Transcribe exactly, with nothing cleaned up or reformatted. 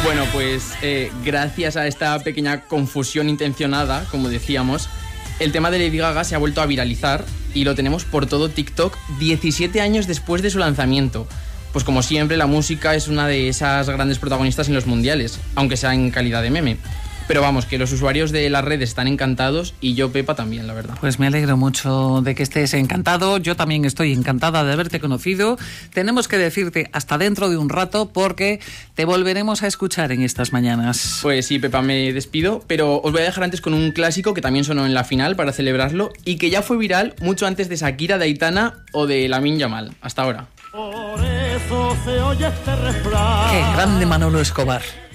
Bueno, pues eh, gracias a esta pequeña confusión intencionada, como decíamos, el tema de Lady Gaga se ha vuelto a viralizar y lo tenemos por todo TikTok diecisiete años después de su lanzamiento. Pues como siempre, la música es una de esas grandes protagonistas en los mundiales, aunque sea en calidad de meme. Pero vamos, que los usuarios de las redes están encantados y yo, Pepa, también, la verdad. Pues me alegro mucho de que estés encantado. Yo también estoy encantada de haberte conocido. Tenemos que decirte hasta dentro de un rato porque te volveremos a escuchar en estas mañanas. Pues sí, Pepa, me despido, pero os voy a dejar antes con un clásico que también sonó en la final para celebrarlo y que ya fue viral mucho antes de Shakira, de Aitana o de Lamine Yamal. Hasta ahora. Por eso se oye este refrán. Qué grande Manolo Escobar.